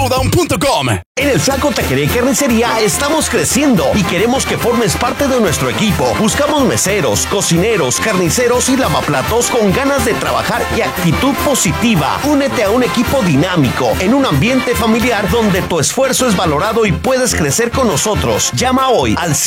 Showdown.com. En el Flaco Taquería y Carnicería estamos creciendo y queremos que formes parte de nuestro equipo. Buscamos meseros, cocineros, carniceros y lavaplatos con ganas de trabajar y actitud positiva. Únete a un equipo dinámico, en un ambiente familiar donde tu esfuerzo es valorado y puedes crecer con nosotros. Llama hoy al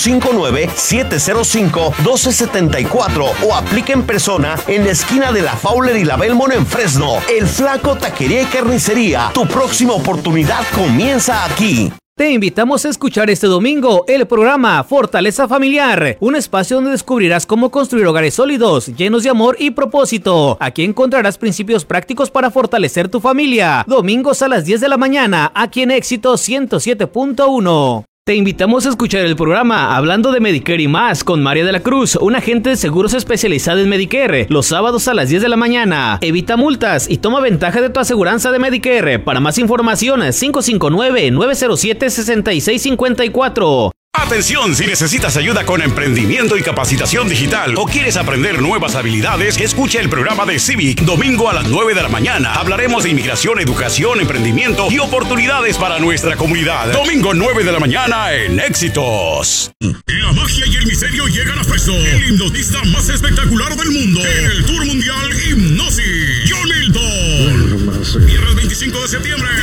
559-705-1274 o aplica en persona en la esquina de la Fowler y la Belmont en Fresno. El Flaco Taquería y Carnicería. Tu próxima oportunidad comienza aquí. Te invitamos a escuchar este domingo el programa Fortaleza Familiar, un espacio donde descubrirás cómo construir hogares sólidos, llenos de amor y propósito. Aquí encontrarás principios prácticos para fortalecer tu familia. Domingos a las 10 de la mañana, aquí en Éxito 107.1. Te invitamos a escuchar el programa Hablando de Medicare y más con María de la Cruz, una agente de seguros especializada en Medicare, los sábados a las 10 de la mañana. Evita multas y toma ventaja de tu aseguranza de Medicare. Para más información, 559-907-6654. Atención, si necesitas ayuda con emprendimiento y capacitación digital o quieres aprender nuevas habilidades, escucha el programa de Civic, domingo a las 9 de la mañana. Hablaremos de inmigración, educación, emprendimiento y oportunidades para nuestra comunidad. Domingo 9 de la mañana en Éxitos. La magia y el misterio llegan a Fresno. El hipnotista más espectacular del mundo. En el Tour Mundial Hipnosis. John Milton. Viernes 25 de septiembre.